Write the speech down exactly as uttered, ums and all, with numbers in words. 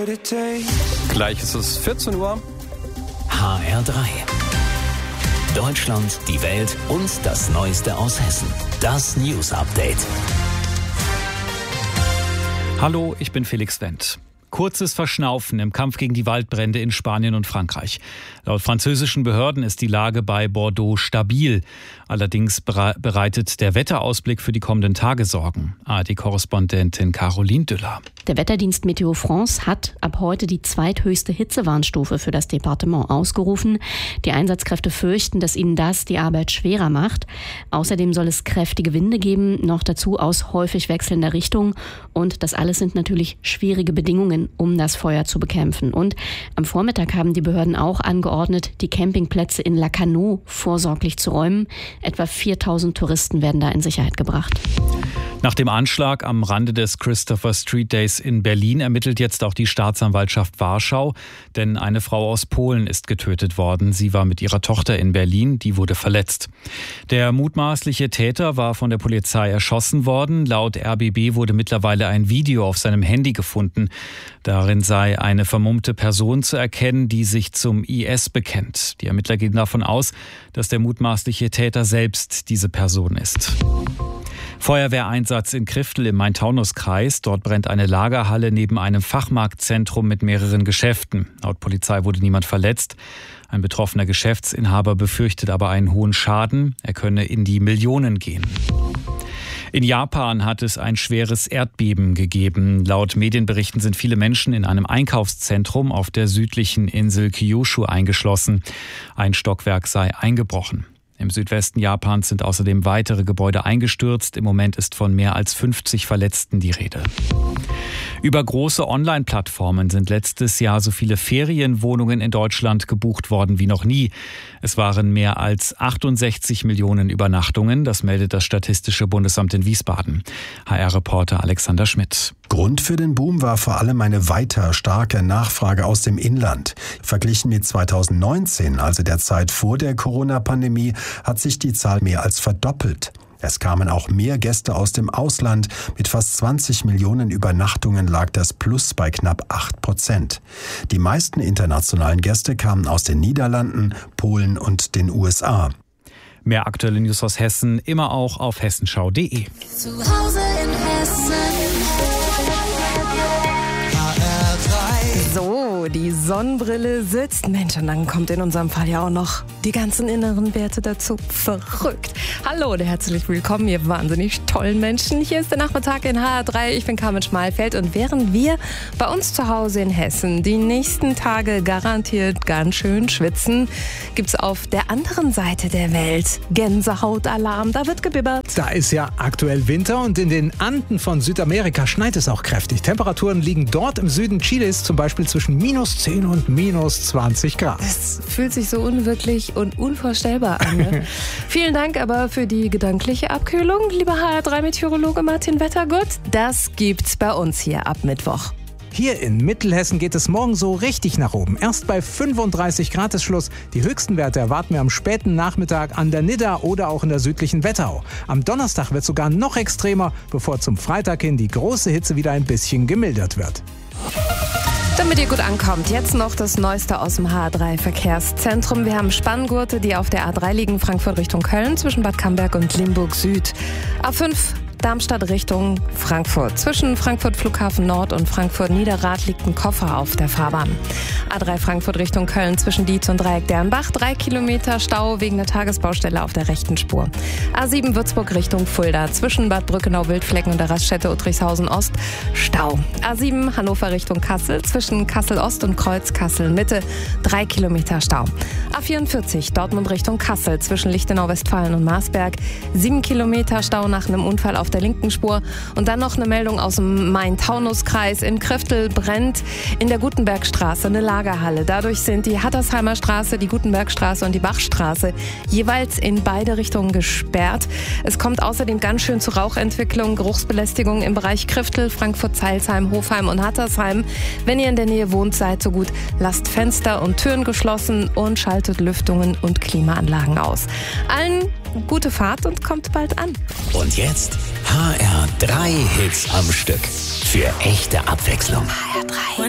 Gleich ist es vierzehn Uhr. H R drei. Deutschland, die Welt und das Neueste aus Hessen. Das News Update. Hallo, ich bin Felix Wendt. Kurzes Verschnaufen im Kampf gegen die Waldbrände in Spanien und Frankreich. Laut französischen Behörden ist die Lage bei Bordeaux stabil. Allerdings bereitet der Wetterausblick für die kommenden Tage Sorgen. A R D-Korrespondentin Caroline Düller. Der Wetterdienst Meteo France hat ab heute die zweithöchste Hitzewarnstufe für das Departement ausgerufen. Die Einsatzkräfte fürchten, dass ihnen das die Arbeit schwerer macht. Außerdem soll es kräftige Winde geben, noch dazu aus häufig wechselnder Richtung. Und das alles sind natürlich schwierige Bedingungen, um das Feuer zu bekämpfen. Und am Vormittag haben die Behörden auch angeordnet, die Campingplätze in Lacanau vorsorglich zu räumen. Etwa viertausend Touristen werden da in Sicherheit gebracht. Nach dem Anschlag am Rande des Christopher Street Days in Berlin ermittelt jetzt auch die Staatsanwaltschaft Warschau, denn eine Frau aus Polen ist getötet worden. Sie war mit ihrer Tochter in Berlin, die wurde verletzt. Der mutmaßliche Täter war von der Polizei erschossen worden. Laut R B B wurde mittlerweile ein Video auf seinem Handy gefunden. Darin sei eine vermummte Person zu erkennen, die sich zum I S bekennt. Die Ermittler gehen davon aus, dass der mutmaßliche Täter selbst diese Person ist. Feuerwehreinsatz in Kriftel im Main-Taunus-Kreis. Dort brennt eine Lagerhalle neben einem Fachmarktzentrum mit mehreren Geschäften. Laut Polizei wurde niemand verletzt. Ein betroffener Geschäftsinhaber befürchtet aber einen hohen Schaden. Er könne in die Millionen gehen. In Japan hat es ein schweres Erdbeben gegeben. Laut Medienberichten sind viele Menschen in einem Einkaufszentrum auf der südlichen Insel Kyushu eingeschlossen. Ein Stockwerk sei eingebrochen. Im Südwesten Japans sind außerdem weitere Gebäude eingestürzt. Im Moment ist von mehr als fünfzig Verletzten die Rede. Über große Online-Plattformen sind letztes Jahr so viele Ferienwohnungen in Deutschland gebucht worden wie noch nie. Es waren mehr als achtundsechzig Millionen Übernachtungen. Das meldet das Statistische Bundesamt in Wiesbaden. H R-Reporter Alexander Schmidt. Grund für den Boom war vor allem eine weiter starke Nachfrage aus dem Inland. Verglichen mit zweitausendneunzehn, also der Zeit vor der Corona-Pandemie, hat sich die Zahl mehr als verdoppelt. Es kamen auch mehr Gäste aus dem Ausland. Mit fast zwanzig Millionen Übernachtungen lag das Plus bei knapp acht Prozent. Die meisten internationalen Gäste kamen aus den Niederlanden, Polen und den U S A. Mehr aktuelle News aus Hessen immer auch auf hessenschau punkt de. Zu Hause in Hessen. So, die Sonnenbrille sitzt. Mensch, und dann kommt in unserem Fall ja auch noch die ganzen inneren Werte dazu. Verrückt. Hallo und herzlich willkommen, ihr wahnsinnig tollen Menschen. Hier ist der Nachmittag in H R drei. Ich bin Carmen Schmalfeld und während wir bei uns zu Hause in Hessen die nächsten Tage garantiert ganz schön schwitzen, gibt's auf der anderen Seite der Welt Gänsehautalarm. Da wird gebibbert. Da ist ja aktuell Winter und in den Anden von Südamerika schneit es auch kräftig. Temperaturen liegen dort im Süden Chiles zum Beispiel zwischen minus zehn und minus zwanzig Grad. Das fühlt sich so unwirklich und unvorstellbar an. Ne? Vielen Dank aber für die gedankliche Abkühlung, lieber H R drei Meteorologe Martin Wettergut. Das gibt's bei uns hier ab Mittwoch. Hier in Mittelhessen geht es morgen so richtig nach oben. Erst bei fünfunddreißig Grad ist Schluss. Die höchsten Werte erwarten wir am späten Nachmittag an der Nidda oder auch in der südlichen Wetterau. Am Donnerstag wird es sogar noch extremer, bevor zum Freitag hin die große Hitze wieder ein bisschen gemildert wird. Damit ihr gut ankommt, jetzt noch das Neueste aus dem H R drei Verkehrszentrum. Wir haben Spanngurte, die auf der A drei liegen, Frankfurt Richtung Köln, zwischen Bad Camberg und Limburg Süd. A fünf Darmstadt Richtung Frankfurt. Zwischen Frankfurt Flughafen Nord und Frankfurt Niederrad liegt ein Koffer auf der Fahrbahn. A drei Frankfurt Richtung Köln zwischen Dietz und Dreieck Dernbach. Drei Kilometer Stau wegen der Tagesbaustelle auf der rechten Spur. A sieben Würzburg Richtung Fulda. Zwischen Bad Brückenau-Wildflecken und der Raststätte Uttrichshausen Ost. Stau. A sieben Hannover Richtung Kassel. Zwischen Kassel Ost und Kreuz Kassel Mitte. Drei Kilometer Stau. A vierundvierzig Dortmund Richtung Kassel. Zwischen Lichtenau Westfalen und Marsberg. Sieben Kilometer Stau nach einem Unfall auf der linken Spur. Und dann noch eine Meldung aus dem Main-Taunus-Kreis. In Kriftel brennt in der Gutenbergstraße eine Lagerhalle. Dadurch sind die Hattersheimer Straße, die Gutenbergstraße und die Bachstraße jeweils in beide Richtungen gesperrt. Es kommt außerdem ganz schön zu Rauchentwicklung, Geruchsbelästigung im Bereich Kriftel, Frankfurt-Zeilsheim, Hofheim und Hattersheim. Wenn ihr in der Nähe wohnt, seid so gut, lasst Fenster und Türen geschlossen und schaltet Lüftungen und Klimaanlagen aus. Allen gute Fahrt und kommt bald an. Und jetzt H R drei Hits am Stück. Für echte Abwechslung. H R drei.